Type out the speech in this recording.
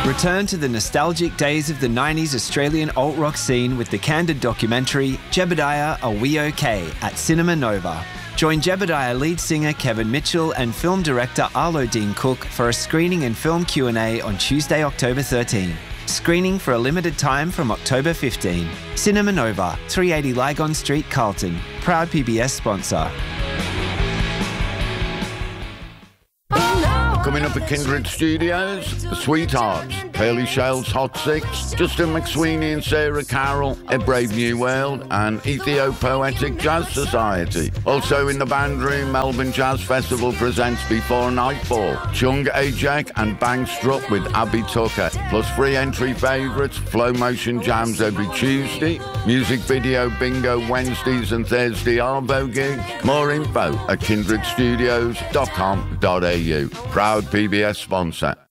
Return to the nostalgic days of the 90s Australian alt-rock scene with the candid documentary Jebediah Are We OK? At Cinema Nova. Join Jebediah lead singer Kevin Mitchell and film director Arlo Dean Cook for a screening and film Q&A on Tuesday, October 13. Screening for a limited time from October 15. Cinema Nova, 380 Lygon Street, Carlton. Proud PBS sponsor. Coming up at Kindred Studios, The Sweethearts, Pearly Shale's Hot Six, Justin McSweeney and Sarah Carroll, A Brave New World, and Ethio-Poetic Jazz Society. Also in the band room, Melbourne Jazz Festival presents Before Nightfall, Chung Ajak and Bang Struck with Abby Tucker, plus free entry favourites, Flow Motion Jams every Tuesday, music video bingo Wednesdays and Thursday Arvo gigs. More info at kindredstudios.com.au. Proud PBS sponsor.